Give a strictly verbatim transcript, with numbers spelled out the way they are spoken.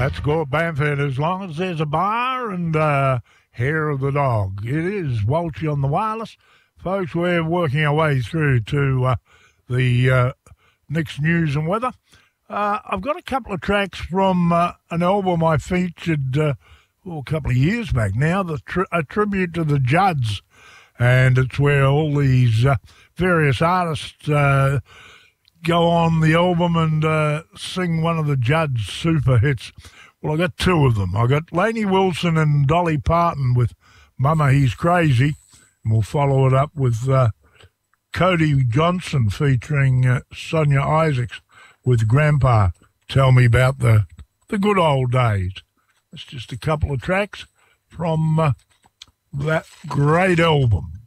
That's Gord Bamford, as long as there's a bar and uh, hair of the dog. It is Walshy on the wireless. Folks, we're working our way through to uh, the uh, next news and weather. Uh, I've got a couple of tracks from uh, an album I featured uh, well, a couple of years back now, the tri- a tribute to the Judds. And it's where all these uh, various artists uh, go on the album and uh, sing one of the Judds super hits. Well, I got two of them. I got Lainey Wilson and Dolly Parton with Mama He's Crazy. And we'll follow it up with uh, Cody Johnson featuring uh, Sonia Isaacs with Grandpa. Tell me about the, the good old days. It's just a couple of tracks from uh, that great album.